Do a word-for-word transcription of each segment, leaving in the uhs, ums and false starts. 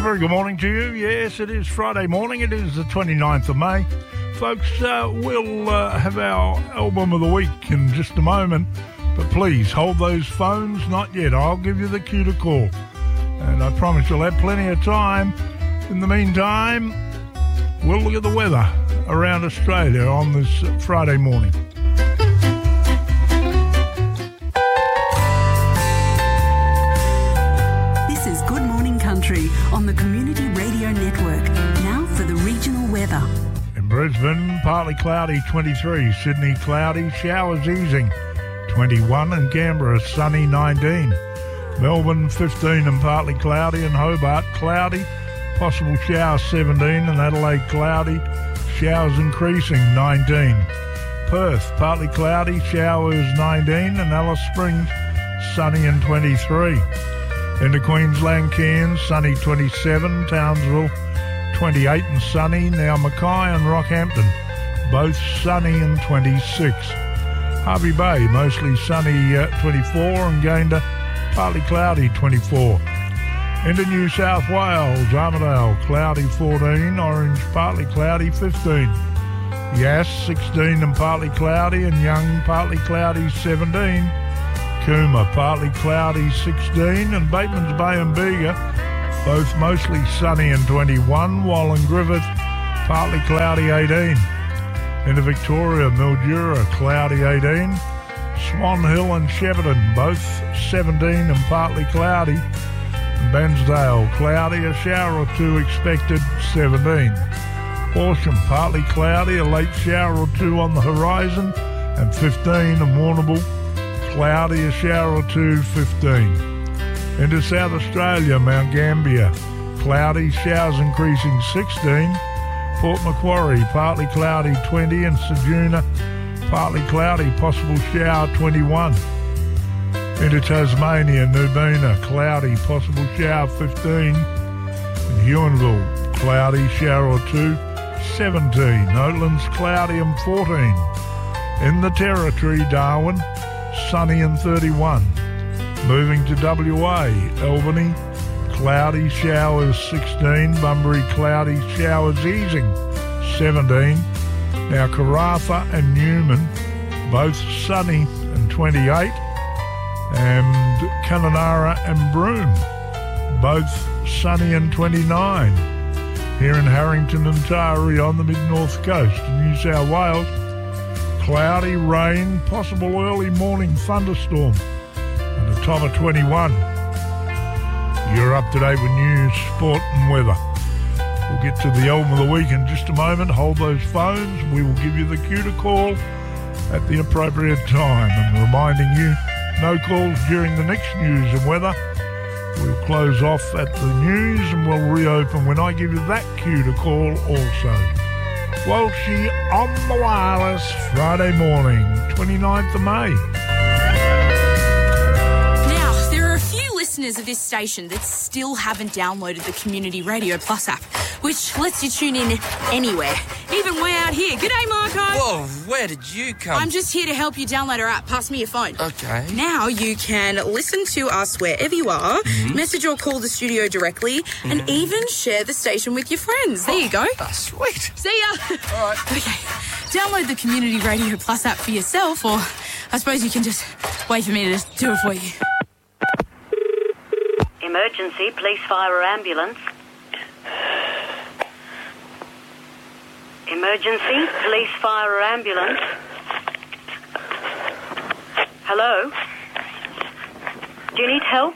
very good morning to you. Yes, it is Friday morning. It is the twenty-ninth of May. Folks, uh, we'll uh, have our album of the week in just a moment. But please, hold those phones. Not yet. I'll give you the cue to call. And I promise you'll have plenty of time. In the meantime, we'll look at the weather around Australia on this Friday morning. This is Good Morning Country on the Community Radio Network. Now for the regional weather. In Brisbane, partly cloudy, twenty-three. Sydney, cloudy, showers easing, twenty-one. And Canberra, sunny, nineteen. Melbourne, fifteen and partly cloudy. And Hobart, cloudy, possible showers, seventeen. And Adelaide, cloudy, showers increasing, nineteen. Perth, partly cloudy, showers, nineteen. And Alice Springs, sunny and twenty-three. Into Queensland, Cairns, sunny, twenty-seven. Townsville, twenty-eight and sunny. Now Mackay and Rockhampton, both sunny and twenty-six. Hervey Bay, mostly sunny, uh, twenty-four. And Gayndah, partly cloudy, twenty-four. Into New South Wales, Armidale, cloudy, fourteen. Orange, partly cloudy, fifteen. Yass, sixteen and partly cloudy. And Young, partly cloudy, seventeen. Cooma, partly cloudy, sixteen. And Batemans Bay and Bega, both mostly sunny and twenty-one. While in Griffith, partly cloudy, eighteen. Into Victoria, Mildura, cloudy, eighteen. Swan Hill and Shepparton, both seventeen and partly cloudy. And Bairnsdale, cloudy, a shower or two expected, seventeen. Horsham, partly cloudy, a late shower or two on the horizon, and fifteen. And Warrnambool, cloudy, a shower or two, fifteen. Into South Australia, Mount Gambier, cloudy, showers increasing, sixteen. Port Macquarie, partly cloudy, twenty. And Ceduna, partly cloudy, possible shower, twenty-one. Into Tasmania, Nubina, cloudy, possible shower, fifteen. In Huonville, cloudy, shower or two, seventeen. Oatlands, cloudy and fourteen. In the Territory, Darwin, sunny and thirty-one. Moving to W A, Albany, cloudy, showers, sixteen. Bunbury, cloudy, showers easing, seventeen. Now Karratha and Newman, both sunny and twenty-eight. And Kununurra and Broome, both sunny and twenty-nine. Here in Harrington and Taree on the mid-north coast of New South Wales, cloudy, rain, possible early morning thunderstorm, and a top of twenty-one. You're up to date with news, sport and weather. We'll get to the album of the week in just a moment. Hold those phones. We will give you the cue to call at the appropriate time. And reminding you, no calls during the next news and weather. We'll close off at the news and we'll reopen when I give you that cue to call also. Walshy on the wireless, Friday morning, twenty-ninth of May. Now, there are a few listeners of this station that still haven't downloaded the Community Radio Plus app, which lets you tune in anywhere, even way out here. G'day, Marco. Whoa, where did you come? I'm just here to help you download our app. Pass me your phone. Okay. Now you can listen to us wherever you are, mm-hmm. message or call the studio directly, mm-hmm. and even share the station with your friends. There you go. Oh, sweet. See ya. All right. Okay. Download the Community Radio Plus app for yourself, or I suppose you can just wait for me to do it for you. Emergency, police, fire or ambulance. Emergency, police, fire or ambulance. Hello? Do you need help?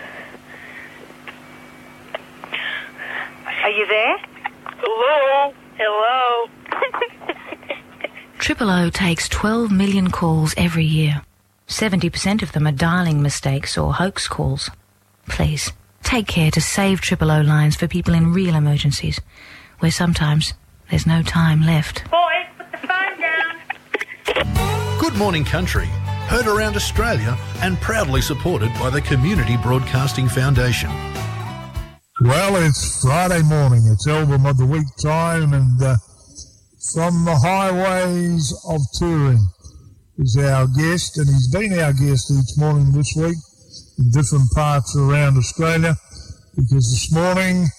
Are you there? Hello? Hello? Triple O takes twelve million calls every year. seventy percent of them are dialing mistakes or hoax calls. Please, take care to save Triple O lines for people in real emergencies, where sometimes there's no time left. Boys, put the phone down. Good Morning Country, heard around Australia and proudly supported by the Community Broadcasting Foundation. Well, it's Friday morning. It's Album of the Week time, and uh, from the highways of touring is our guest, and he's been our guest each morning this week in different parts around Australia, because this morning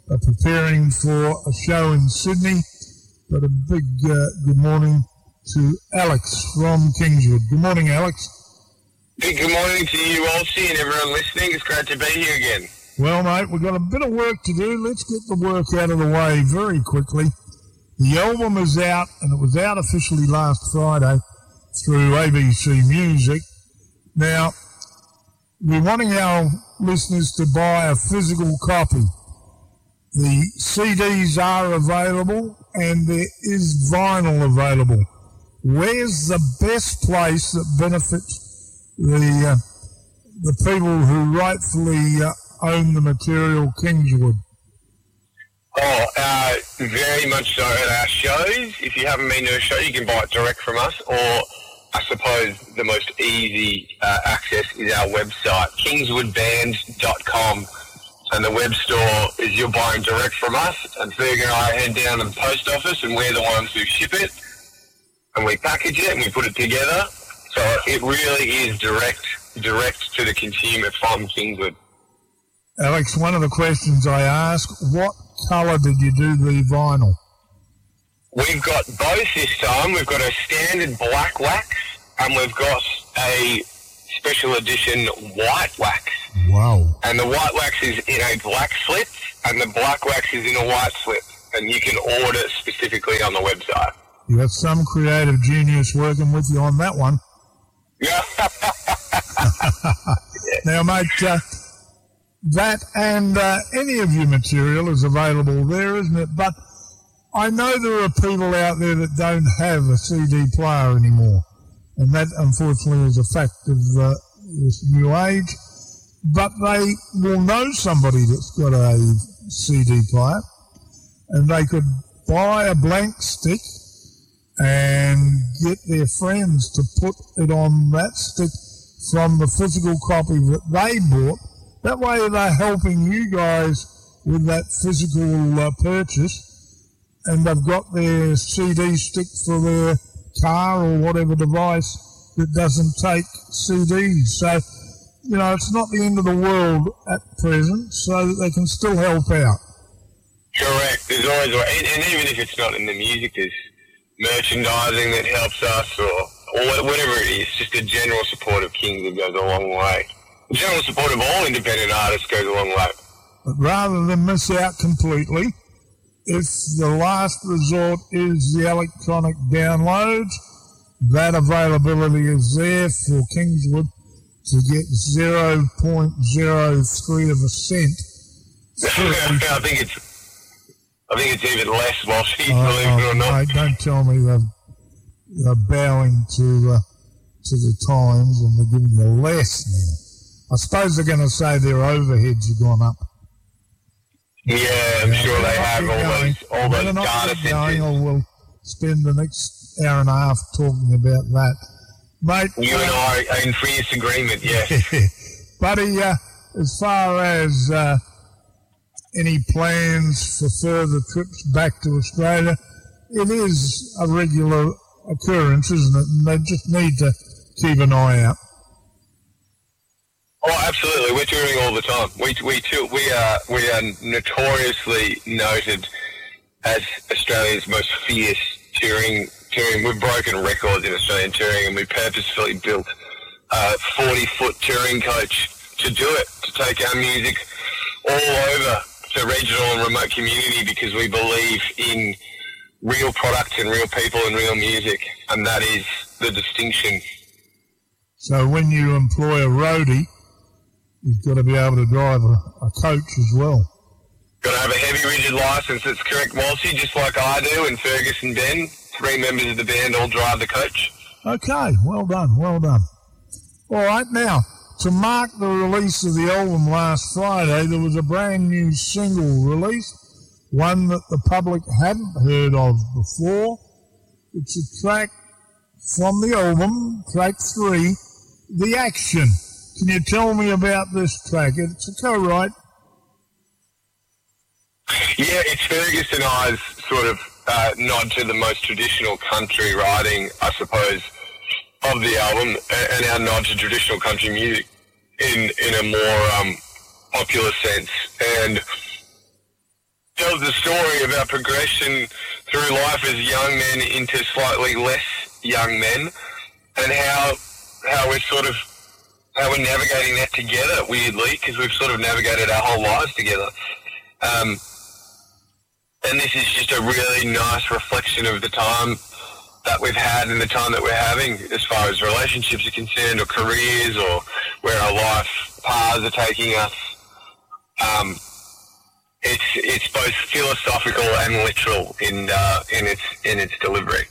are preparing for a show in Sydney. But a big uh, good morning to Alex from Kingswood. Good morning, Alex. Hey, good morning to you, Walshy, and everyone listening. It's great to be here again. Well, mate, we've got a bit of work to do. Let's get the work out of the way very quickly. The album is out, and it was out officially last Friday through A B C Music. Now, we're wanting our listeners to buy a physical copy. The C Ds are available, and there is vinyl available. Where's the best place that benefits the uh, the people who rightfully uh, own the material, Kingswood? Oh, uh, very much so at our shows. If you haven't been to a show, you can buy it direct from us, or I suppose the most easy uh, access is our website, kingswood band dot com, and the web store is you're buying direct from us, and Ferg and I head down to the post office, and we're the ones who ship it, and we package it, and we put it together, so it really is direct, direct to the consumer from Kingswood. Alex, one of the questions I ask, what colour did you do the vinyl? We've got both this time. We've got a standard black wax, and we've got a special edition white wax. Wow. And the white wax is in a black slip, and the black wax is in a white slip, and you can order specifically on the website. You got some creative genius working with you on that one. Yeah. Now, mate, uh, that and uh, any of your material is available there, isn't it? But I know there are people out there that don't have a C D player anymore, and that, unfortunately, is a fact of uh, this new age. But they will know somebody that's got a C D player, and they could buy a blank stick and get their friends to put it on that stick from the physical copy that they bought. That way they're helping you guys with that physical uh, purchase, and they've got their C D stick for their car or whatever device that doesn't take C Ds. So, you know, it's not the end of the world at present, so that they can still help out. Correct. There's always, and, and even if it's not in the music, there's merchandising that helps us, or, or whatever it is. Just a general support of Kings that goes a long way. General support of all independent artists goes a long way. But rather than miss out completely, if the last resort is the electronic downloads, that availability is there for Kingswood to get zero point zero three of a cent. I think it's I think it's even less, Walshy, oh, believe it or not. Mate, don't tell me they're, they're bowing to uh, to the times and they're giving you less now. I suppose they're going to say their overheads have gone up. Yeah, I'm yeah, sure they have all those, all those data centers. Or we'll spend the next hour and a half talking about that. Mate, you uh, and I are in fierce agreement, yes. Buddy, uh, as far as uh, any plans for further trips back to Australia, it is a regular occurrence, isn't it? And they just need to keep an eye out. Oh, absolutely. We're touring all the time. We we tour, we are we are notoriously noted as Australia's most fierce touring touring. We've broken records in Australian touring, and we purposefully built a forty-foot touring coach to do it, to take our music all over to regional and remote community, because we believe in real product and real people and real music, and that is the distinction. So when you employ a roadie, you've got to be able to drive a, a coach as well. Got to have a heavy, rigid license. That's correct, Walshy, just like I do, and Fergus and Ben, three members of the band, all drive the coach. Okay, well done, well done. All right, now, to mark the release of the album last Friday, there was a brand new single released, one that the public hadn't heard of before. It's a track from the album, track three, The Action. Can you tell me about this track? It's a co-write. Yeah, it's Fergus and I's sort of uh, nod to the most traditional country writing, I suppose, of the album, and our nod to traditional country music in in a more um, popular sense. And tells the story of our progression through life as young men into slightly less young men, and how how we're sort of how we're navigating that together weirdly, because we've sort of navigated our whole lives together. Um, and this is just a really nice reflection of the time that we've had and the time that we're having as far as relationships are concerned, or careers, or where our life paths are taking us. Um, it's it's both philosophical and literal in uh, in its in its delivery.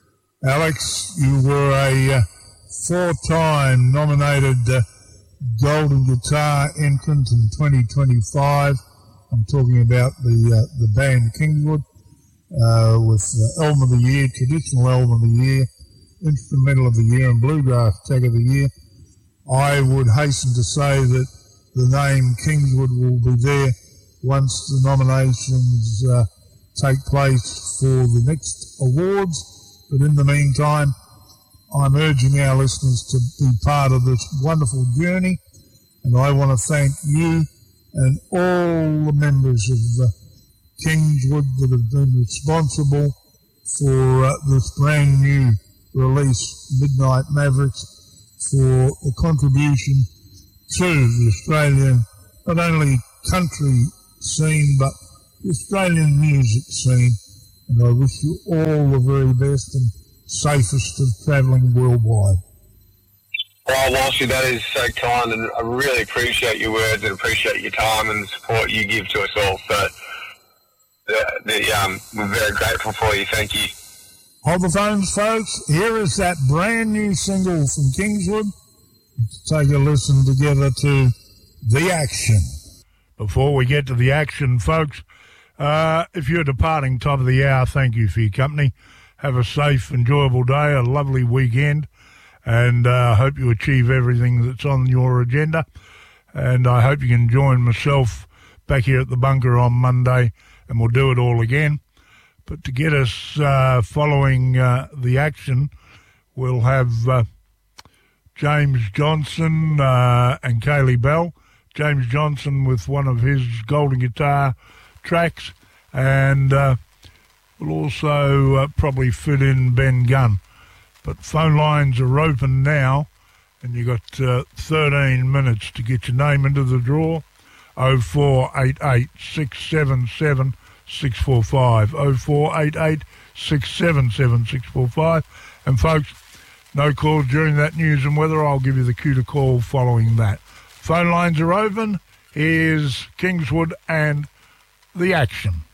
Alex, you were a uh, four-time nominated uh, Golden Guitar entrant in twenty twenty-five. I'm talking about the uh, the band Kingswood, uh, with uh, Album of the Year, Traditional Album of the Year, Instrumental of the Year, and Bluegrass Tag of the Year. I would hasten to say that the name Kingswood will be there once the nominations uh, take place for the next awards. But in the meantime, I'm urging our listeners to be part of this wonderful journey, and I want to thank you and all the members of uh, Kingswood that have been responsible for uh, this brand new release, Midnight Mavericks, for the contribution to the Australian, not only country scene, but the Australian music scene. And I wish you all the very best and safest of travelling worldwide. Well, Walshy, that is so kind, and I really appreciate your words and appreciate your time and the support you give to us all. So, the, the, um, we're very grateful for you. Thank you. Hold the phones, folks. Here is that brand new single from Kingswood. Let's take a listen together to The Action. Before we get to the action, folks, uh, if you're departing top of the hour, thank you for your company. Have a safe, enjoyable day, a lovely weekend, and I uh, hope you achieve everything that's on your agenda. And I hope you can join myself back here at the bunker on Monday, and we'll do it all again. But to get us uh, following uh, the action, we'll have uh, James Johnson uh, and Kaylee Bell. James Johnson with one of his Golden Guitar tracks, and uh, we'll also uh, probably fit in Ben Gunn. But phone lines are open now, and you've got uh, thirteen minutes to get your name into the draw. oh four eight eight, six seven seven, six four five, oh four eight eight, six seven seven, six four five. And folks, no calls during that news and weather. I'll give you the cue to call following that. Phone lines are open. Here's Kingswood and The Action.